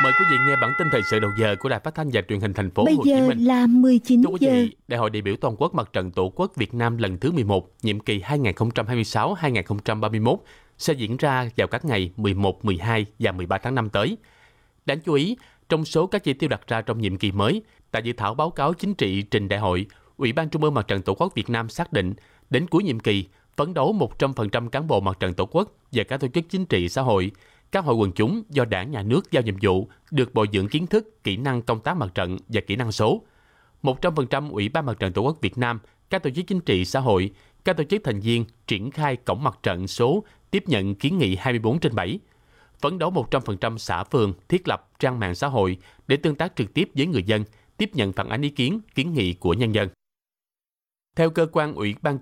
Mời quý vị nghe bản tin thời sự đầu giờ của Đài Phát thanh và Truyền hình Thành phố Bây Hồ Chí giờ Minh. là 19 Thưa quý giờ. vị, Đại hội đại biểu toàn quốc Mặt trận Tổ quốc Việt Nam lần thứ 11, nhiệm kỳ 2026-2031 sẽ diễn ra vào các ngày 11, 12 và 13 tháng 5 tới. Đáng chú ý, trong số các chỉ tiêu đặt ra trong nhiệm kỳ mới, tại dự thảo báo cáo chính trị trình Đại hội, Ủy ban Trung ương Mặt trận Tổ quốc Việt Nam xác định, đến cuối nhiệm kỳ, phấn đấu 100% cán bộ Mặt trận Tổ quốc và các tổ chức chính trị xã hội, các hội quần chúng do Đảng, Nhà nước giao nhiệm vụ được bồi dưỡng kiến thức, kỹ năng công tác mặt trận và kỹ năng số. 100% Ủy ban Mặt trận Tổ quốc Việt Nam, các tổ chức chính trị xã hội, các tổ chức thành viên triển khai cổng mặt trận số tiếp nhận kiến nghị 24/7. Phấn đấu 100% xã phường thiết lập trang mạng xã hội để tương tác trực tiếp với người dân, tiếp nhận phản ánh ý kiến, kiến nghị của nhân dân. Theo cơ quan Ủy ban